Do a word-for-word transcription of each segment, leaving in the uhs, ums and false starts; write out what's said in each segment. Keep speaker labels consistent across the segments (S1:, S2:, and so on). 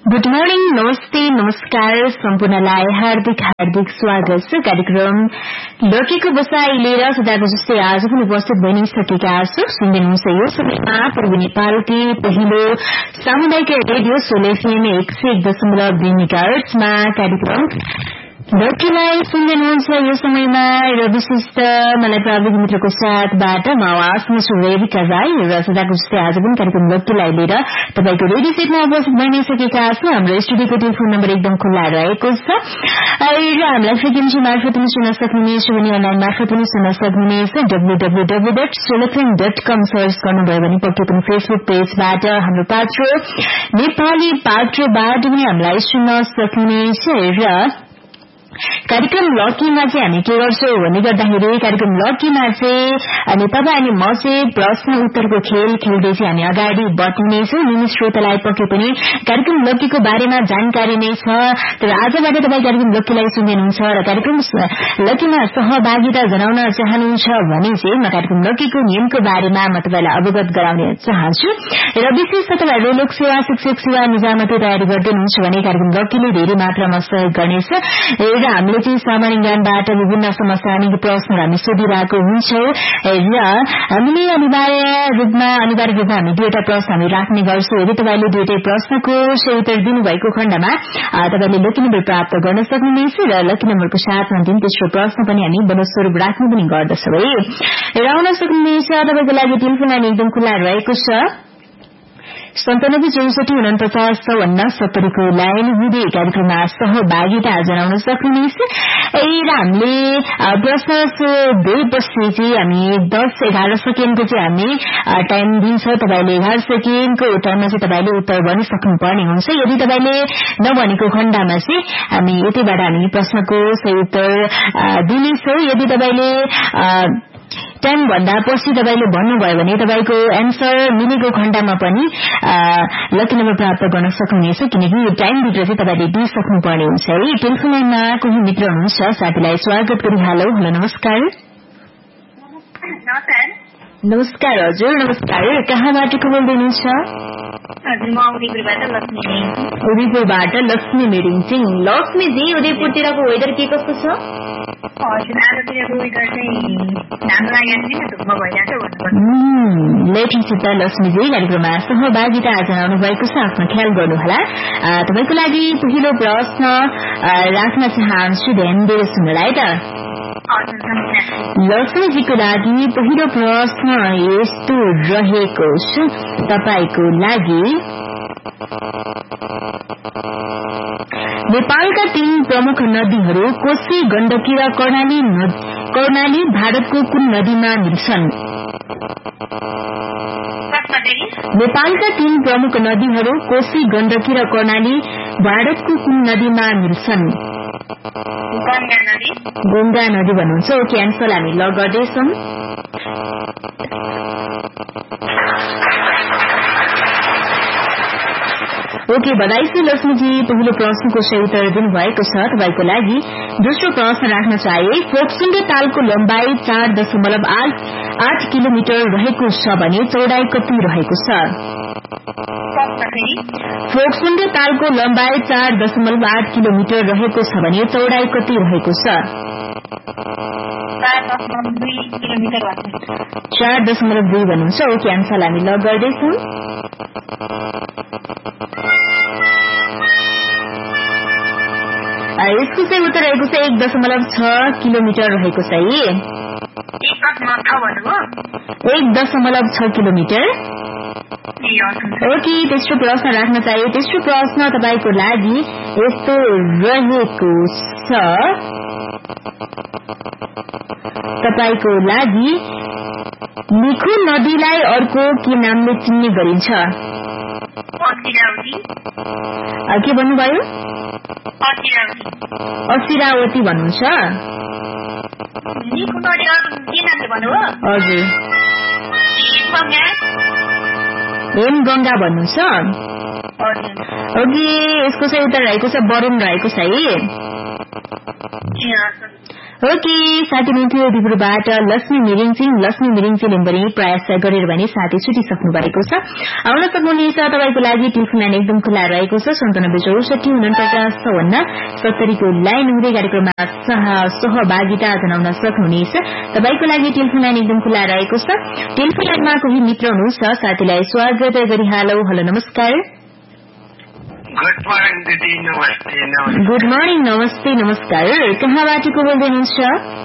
S1: Good morning, नमस्ते, नमस्कार सम्पूर्णलाई हार्दिक हार्दिक स्वागत छ। कार्यक्रम लोकेको बसाई लिएर सदाको जस्तै आज पनि उपस्थित भइसकेका छौं। सुन्दै हुनुहुन्छ यो समयमा पूर्वी नेपालकै पहिलो सामुदायिक रेडियो सोल एफएम एक सय एक दशमलव दुई मेगाहर्ट्जमा कार्यक्रम लोकेलाई सुन्दै हुनुहुन्छ यो समयमा र विशिष्ट मलाई प्राविधिक मित्रको साथबाट म आवाजमा छु रेडिका राई र सदाको जस्तै आज पनि कार्यक्रम लोकेलाई लिएर तपाईको रेडियो सेटमा उपस्थित भइसकेका छौं। हाम्रो स्टुडियोको टेलिफोन नम्बर एकदम खुल्ला रहेको छ र हामीलाई फ्रिक्वेन्सी मार्फत पनि सुन्न सक्नुहुनेछ भने अनलाइन मार्फत पनि सुन्न सक्नुहुनेछ। W W W dot सोलफएम dot कम सर्च गर्नुभयो भने पक्कै पनि फेसबुक पेजबाट हाम्रो पात्रो नेपाली पात्रोबाट पनि हामीलाई सुन्न सक्नुहुनेछ। र कार्यक्रम लकीमा चाहिँ हामी के गर्छौं भन्ने गर्दाखेरि कार्यक्रम लकीमा चाहिँ अनि तपाईँ अनि म चाहिँ प्रश्न उत्तरको खेल खेल्दै चाहिँ हामी अगाडि बढ्नेछौँ। नियमित श्रोतालाई पक्कै पनि कार्यक्रम लकीको बारेमा जानकारी नै छ। तर आजबाट तपाईँ कार्यक्रम लकीलाई सुन्दै हुनुहुन्छ र कार्यक्रम लकीमा सहभागिता जनाउन चाहनुहुन्छ भने चाहिँ म कार्यक्रम लकीको नियमको बारेमा म तपाईँलाई अवगत गराउने चाहन्छु। र विशेष तपाईँहरू लोक सेवा शिक्षक सेवा निजामती तयारी गर्दै हुनुहुन्छ भने कार्यक्रम लकीले धेरै मात्रामा सहयोग गर्नेछ। र हामीले चाहिँ सामान्य ज्ञानबाट विभिन्न समसामयिक प्रश्नहरू हामी सोधिरहेको हुन्छौं र हामीले अनिवार्य रूपमा अनिवार्य रूपमा हामी दुईवटा प्रश्न हामी राख्ने गर्छौं। यदि तपाईँले दुईटै प्रश्नको सही उत्तर दिनुभएको खण्डमा तपाईँले लकी नम्बर प्राप्त गर्न सक्नुहुनेछ र लकी नम्बरको साथमा दिन तेस्रो प्रश्न पनि हामी बोनस स्वरूप राख्ने पनि गर्दछौं है। र आउन सक्नुहुनेछ तपाईँको लागि टेलिफोन लाइन एकदम खुल्ला रहेको छ। सन्तानब्बे चौसठी उनपचास चौवन्न सत्तरीको लाइन हुँदै कार्यक्रममा सहभागिता जनाउन सक्नुहुनेछ। र हामीले प्रश्न सोधेपछि चाहिँ हामी दस एघार सेकेन्डको चाहिँ हामी टाइम दिन्छ। तपाईँले एघार सेकेन्डको टाइममा चाहिँ तपाईँले उत्तर भनिसक्नुपर्ने हुन्छ। यदि तपाईँले नभनेको खण्डमा चाहिँ हामी यतिबाट हामी प्रश्नको सही उत्तर दिनेछौँ। यदि तपाईँले टाइम भन्दा पछि तपाईँले भन्नुभयो भने तपाईँको एन्सर मिलेको खण्डमा पनि लकी नम्बर प्राप्त गर्न सक्नुहुनेछ, किनकि यो टाइमभित्र चाहिँ तपाईँले दिइसक्नुपर्ने हुन्छ है। टेलिफोन लाइनमा कोही मित्र हुनुहुन्छ, साथीलाई स्वागत गरी हेलो हेलो नमस्कार। नमस्कार हजुर, नमस्कार। कहाँबाट को बोल्दै हुनुहुन्छ? उदयपुरबाट लक्ष्मी मेरिङ। लक्ष्मीजी, उदयपुरतिरको वेदर के कस्तो छ? लेखिसित लक्ष्मीजी कार्यक्रममा सहभागिता जनाउनु भएको छ, आफ्नो ख्याल गर्नुहोला। तपाईँको लागि पहिलो प्रश्न राख्न चाहन्छु, ध्यान दिएर सुन्नुलाई त। लक्ष्मीजीको लागि पहिलो प्रश्न यस्तो रहेको छ तपाईको लागि। नेपालका तीन प्रमुख नदीहरू कोशी, गण्डकी र कर्णाली कर्णाली भारतको कुन नदीमा मिल्छन्? नेपालका तीन प्रमुख नदीहरू कोशी, गण्डकी र कर्णाली भारतको कुन नदीमा मिल्छन्? गंगा नदी भन्नुहुन्छ। ओके, एन्सर हामी लग गर्दैछौँ। ओके, बधाई छ लक्ष्मीजी, पहिलो प्रश्नको सही उत्तर दिनुभएको छ। तपाईँको लागि दोस्रो प्रश्न राख्न चाहे। फोक्सुण्डे तालको लम्बाई चार दशमलव आठ किलोमिटर रहेको छ भने चौडाई कति रहेको छ? फोक्सुण्डे तालको लम्बाई चार दशमलव आठ किलोमिटर रहेको छ भने चौडाई कति रहेको छ? चार दशमलव दुई भन्नुहुन्छ। ओके, एन्सर हामी लग गर्दैछौँ। यसको चाहिँ उत्तर रहेको छ एक दशमलव छ किलोमिटर रहेको छ है। एक दशमलव छ किलोमिटर। ओके, तेस्रो प्रश्न राख्न चाहिए। तेस्रो प्रश्न तपाईँको लागि यस्तो रहेको छ तपाईँको लागि लिखु नदीलाई अर्को के नामले चिन्ने गरिन्छ? के भन्नुभयो? असिरावती भन्नुहुन्छ। हजुर, हेम गंगा भन्नुहुन्छ। ओके, यसको चाहिँ उत्तर रहेको छ वरुण रहेको छ है। ओके साथी हुनुहुन्थ्यो दिपुरबाट लक्ष्मी मिरिङसिङ लक्ष्मी मिरिङसिङले पनि प्रयास गरेर भने साथी छुटिसक्नु भएको छ। आउन सक्नुहुनेछ तपाईँको लागि टेलिफोन लाइन एकदम खुला रहेको छ सन्तानब्बे चौसठी उनपचास चौवन्न सत्तरीको लाइन हुँदै कार्यक्रममा सहभागिता जनाउन सक्नुहुनेछ। तपाईँको लागि टेलिफोन लाइन एकदम खुला रहेको छ। टेलिफोन लाइनमा कोही मित्र हुनुहुन्छ साथीलाई स्वागत गरिहालौ। हेलो नमस्कार।
S2: गुड मर्निङ दिदी। नमस्ते नमस्ते।
S1: गुड मर्निङ नमस्ते नमस्कार। कहाँबाट को बोल्दै हुनुहुन्छ?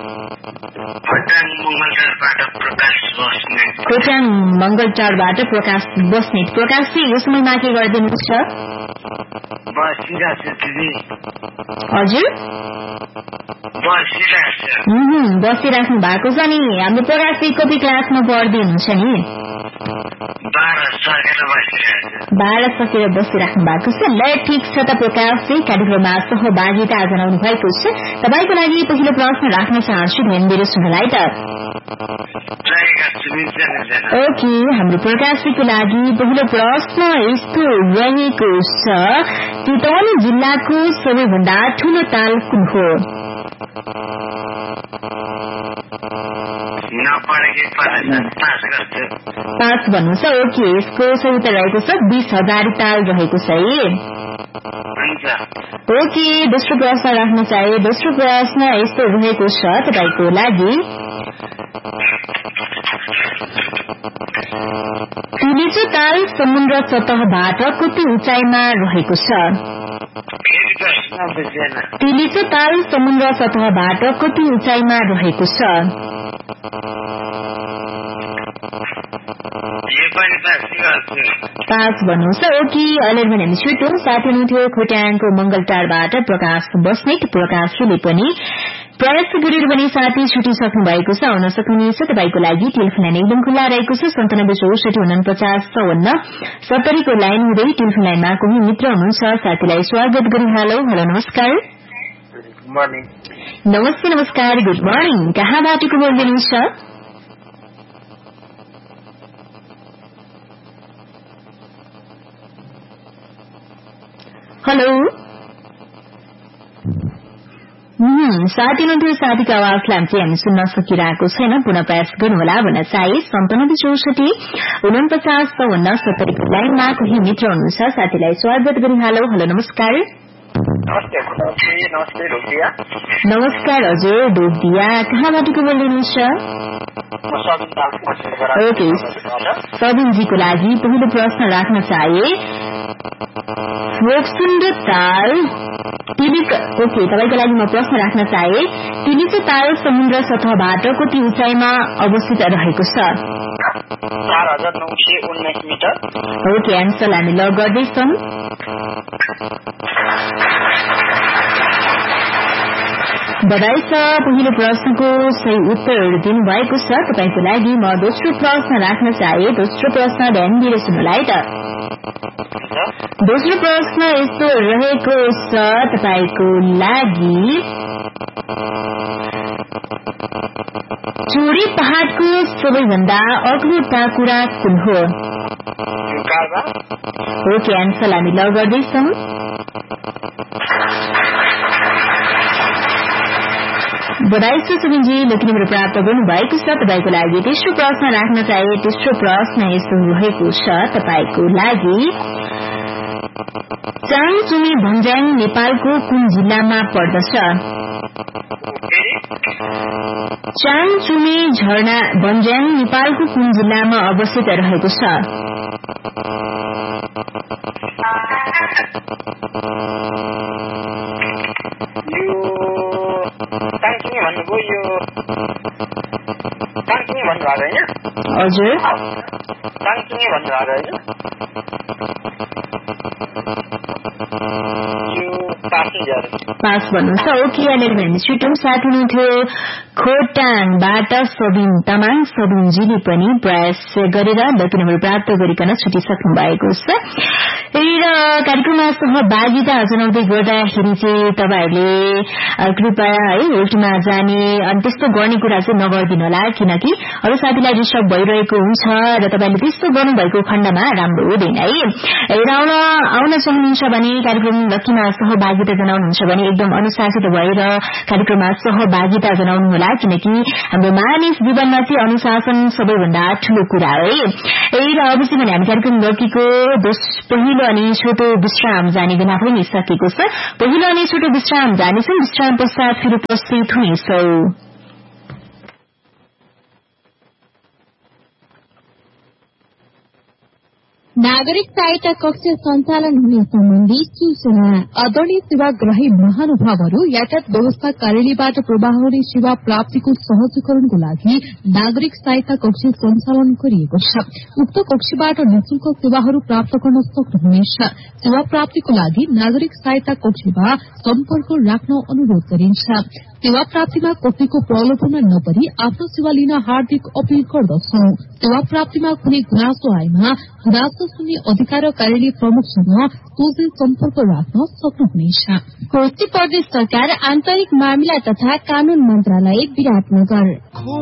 S1: खोटाङ मंगलटारबाट प्रकाश बस्नेत। प्रकाश चाहिँ यो समयमा के गर्दै हुनुहुन्छ? हजुर बसिराख्नु भएको छ नि। हाम्रो प्रकाश चाहिँ कति क्लासमा पढ्दै हुनुहुन्छ नि? बाह्र सकेर बसिराख्नु भएको छ। ल ठिक छ त प्रकाश चाहिँ कार्यक्रममा सहभागिता जनाउनु भएको छ। तपाईँको लागि पहिलो प्रश्न राख्न चाहन्छु, ध्यान दिएर सुन्नलाई त। ओके हाम्रो प्रकाशको लागि पहिलो प्रश्न यस्तो रहेको छ, चितवन जिल्लाको सबैभन्दा ठूलो ताल कुन हो? पाँच भन्नुहुन्छ। ओके यसको सही उत्तर रहेको छ बीस हजार ताल रहेको छ है। ओके दोस्रो प्रश्न राख्न चाहे। दोस्रो प्रश्न यस्तो रहेको छ तपाईको लागि, तिलीचो ताल समुद्र सतहबाट कति उचाइमा रहेको छ? तिलीचो ताल समुद्र सतहबाट कति उचाइमा रहेको छ? पाँच भन्नुहुन्छ। ओके अहिले भने हामी छुट्यौं। साथी हुनुहुन्थ्यो खोटाङको मंगलटारबाट प्रकाश बस्नेत। प्रकाशले पनि प्रयास गरेर पनि साथी छुटिसक्नु भएको छ। आउन सक्नुहुनेछ तपाईँको लागि टेलिफोन लाइन एकदम खुल्ला रहेको छ सन्तानब्बे चौसठी उनपचास चौवन्न सत्तरीको लाइन हुँदै टेलिफोन लाइनमा कोही मित्र हुनुहुन्छ साथीलाई स्वागत गरिहालौ। हेलो नमस्कार। नमस्ते नमस्कार। Good morning. कहाँबाट को बोल्दै हुनुहुन्छ? हेलो साथी हुनुहुन्थ्यो। साथीको आवाजलाई चाहिँ हामी सुन्न सकिरहेको छैन, पुनः प्रयास गर्नुहोला भन्न चाहे। सन्तानब्बे चौसठी उनपचास चौवन्न सत्तरीको लाइनमा कोही मित्र हुनुहुन्छ साथीलाई स्वागत गरिहालौ। हेलो नमस्कार। नमस्कार हजुर ढोकदिया। कहाँबाट को बोल्दै हुनुहुन्छ? ओके सबिनजीको लागि पहिलो प्रश्न राख्न चाहे। फोक्सुन्ड ताल तिलिक ओके तपाईँको लागि म प्रश्न राख्न चाहे। तिलिको ताल समुद्र सतहबाट कति उचाइमा अवस्थित रहेको छ? ओके एन्सर हामी ल गर्दैछौँ। बधाई छ, पहिलो प्रश्नको सही उत्तर दिनुभएको छ। तपाईँको लागि म दोस्रो प्रश्न राख्न चाहे। दोस्रो प्रश्न ध्यान दिएर सुन्नुलाई त। दोस्रो प्रश्न यस्तो रहेको छ तपाईको लागि, चोरी पहाड़को सबैभन्दा अग्लो टाकुरा कुन हो? ओके एन्सर हामी ल गर्दैछौँ। बधाई छ सुबिनजी, लेकिन मेरो प्राप्त गर्नुभएको छ। तपाईँको लागि तेस्रो प्रश्न राख्न चाहे। तेस्रो प्रश्न यस्तो रहेको छ तपाईँको लागि, चाङचुमी भन्ज्याङ नेपालको कुन जिल्लामा पर्दछ? चाङचुमी झरना भन्ज्याङ नेपालको कुन जिल्लामा अवस्थित रहेको छ? हजुर पाँच भन्नुहुन्छ। ओके अहिले हामी छुट्यौं। साथ हुनुहुन्थ्यो खोटाङबाट सबिन तामाङ। सबिनजीले पनि प्रयास गरेर दक्षिण नम्बर प्राप्त गरिकन छुटिसक्नु भएको छ र कार्यक्रम कार्यक्रममा सहभागिता जनाउँदै गर्दाखेरि चाहिँ तपाईहरूले कृपया है होल्टमा जाने अनि त्यस्तो गर्ने कुरा चाहिँ नगरिदिनु होला, किनकि अरू साथीलाई डिस्टर्ब भइरहेको हुन्छ र तपाईँले त्यस्तो गर्नुभएको खण्डमा राम्रो हुँदैन है। हेर आउन आउन चाहनुहुन्छ भने कार्यक्रम लक्कीमा सहभागिता जनाउनुहुन्छ भने एकदम अनुशासित भएर कार्यक्रममा सहभागिता जनाउनु होला, किनकि हाम्रो मानिस जीवनमा चाहिँ अनुशासन सबैभन्दा ठूलो कुरा हो है। र अब चाहिँ भने हामी कार्यक्रम लक्कीको पहिलो अनि छोटो विश्राम जाने बेला पनि सकेको छ। पहिलो अनि छोटो विश्राम जानेछौँ, विश्राम पश्चात फेरि उपस्थित हुनेछौं।
S3: नागरिक सहायता कक्ष सञ्चालन हुने सम्बन्धी सूचना। आदरणीय सेवाग्राही महानुभावहरू, यातायात व्यवस्था कार्यालयबाट प्रवाह हुने सेवा प्राप्तिको सहजीकरणको लागि नागरिक सहायता कक्ष सञ्चालन गरिएको छ। उक्त कक्षबाट निशुल्क सेवाहरू प्राप्त गर्न सक्नुहुनेछ। सेवा प्राप्तिको लागि नागरिक सहायता कक्षमा सम्पर्क राख्न अनुरोध गरिन्छ। सेवा प्राप्तिमा कसैको प्रलोभनमा नपरी आफ्नो सेवा लिन हार्दिक अपील गर्दछौ। सेवा प्राप्तिमा कुनै गुनासो आएमा गुनासो सुन्ने अधिकार कार्यालय प्रमुखसँग सोझै सम्पर्क राख्न सक्नुहुनेछ। कोशी प्रदेश सरकार आन्तरिक मामिला तथा कानून मन्त्रालय विराटनगर।